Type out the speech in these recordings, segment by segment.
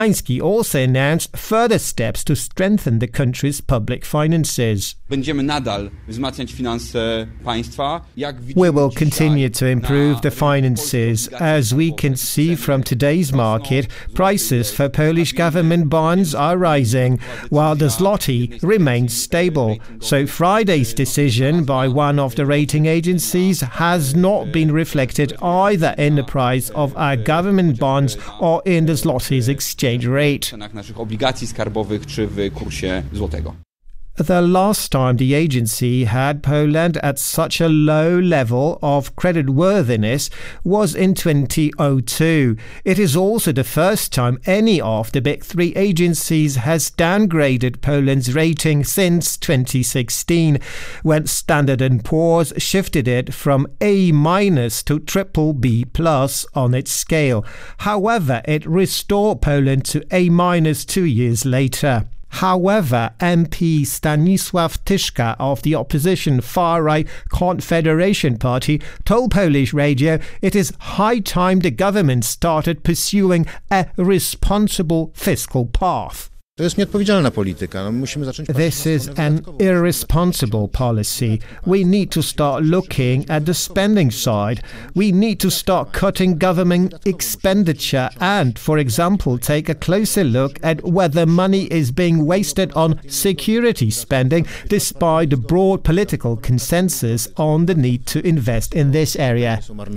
Zełenski also announced further steps to strengthen the country's public finances. Będziemy nadal wzmacniać finanse państwa. We will continue to improve the finances. As we can see from today's market, prices for Polish government bonds are rising, while the zloty remains stable. So Friday's decision by one of the rating agencies has not been reflected either in the price of our government bonds or in the zloty's exchange rate. Naszych obligacji skarbowych czy w kursie złotego. The last time the agency had Poland at such a low level of creditworthiness was in 2002. It is also the first time any of the big three agencies has downgraded Poland's rating since 2016, when Standard & Poor's shifted it from A- to BBB+ on its scale. However, it restored Poland to A- 2 years later. However, MP Stanisław Tyszka of the opposition far-right Confederation Party told Polish radio it is high time the government started pursuing a responsible fiscal path. To jest nieodpowiedzialna polityka. Musimy zacząć. This is an irresponsible policy. We need to start looking at the spending side. We need to start cutting government expenditure and, for example, take a closer look at whether money is being wasted on security spending, despite the broad political consensus on the need to invest in this area.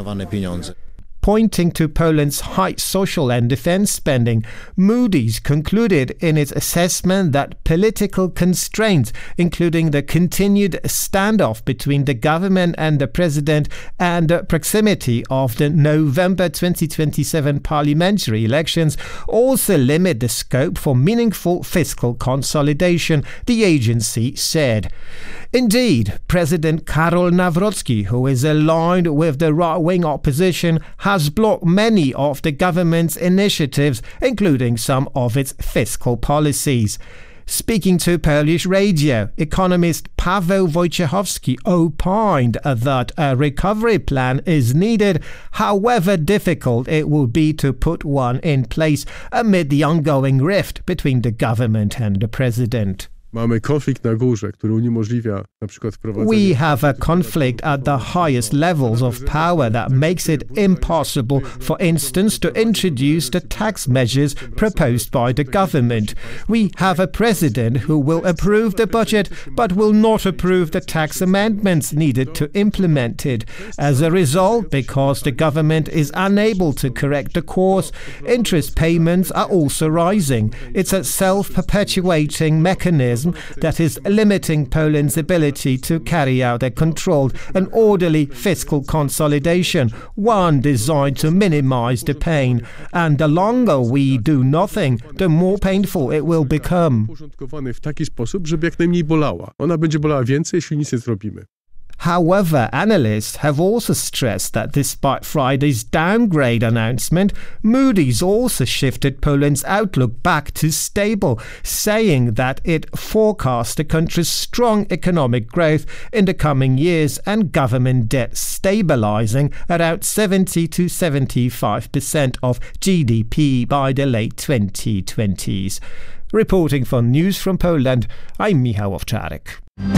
Pointing to Poland's high social and defense spending, Moody's concluded in its assessment that political constraints, including the continued standoff between the government and the president and the proximity of the November 2027 parliamentary elections, also limit the scope for meaningful fiscal consolidation, the agency said. Indeed, President Karol Nawrocki, who is aligned with the right-wing opposition, has blocked many of the government's initiatives, including some of its fiscal policies. Speaking to Polish radio, economist Paweł Wojciechowski opined that a recovery plan is needed, however difficult it will be to put one in place amid the ongoing rift between the government and the president. Mamy konflikt na górze, który uniemożliwia na przykład wprowadzenie. We have a conflict at the highest levels of power that makes it impossible, for instance, to introduce the tax measures proposed by the government. We have a president who will approve the budget but will not approve the tax amendments needed to implement it. As a result, because the government is unable to correct the course, interest payments are also rising. It's a self-perpetuating mechanism that is limiting Poland's ability to carry out a controlled and orderly fiscal consolidation, one designed to minimize the pain. And the longer we do nothing, the more painful it will become. Uporządkowany w taki sposób, żeby jak najmniej bolała. Ona będzie bolała więcej, jeśli nic nie zrobimy. However, analysts have also stressed that despite Friday's downgrade announcement, Moody's also shifted Poland's outlook back to stable, saying that it forecasts the country's strong economic growth in the coming years and government debt stabilizing around 70 to 75% of GDP by the late 2020s. Reporting for News from Poland, I'm Michał Owczarek.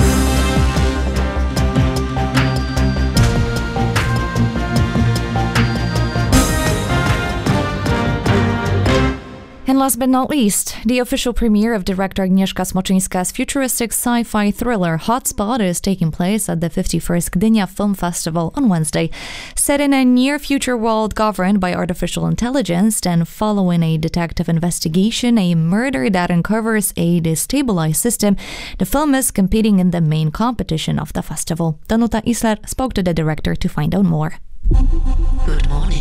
And last but not least, the official premiere of director Agnieszka Smoczyńska's futuristic sci-fi thriller Hotspot is taking place at the 51st Gdynia Film Festival on Wednesday. Set in a near-future world governed by artificial intelligence and following a detective investigation, a murder that uncovers a destabilized system, the film is competing in the main competition of the festival. Danuta Isler spoke to the director to find out more. Good morning.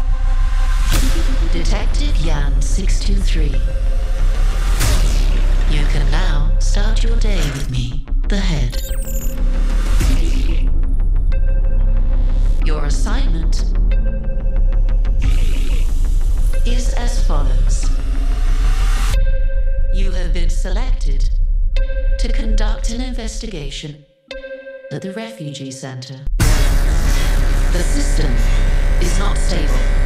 Detective Jan 623. You can now start your day with me, the head. Your assignment is as follows. You have been selected to conduct an investigation at the refugee center. The system is not stable.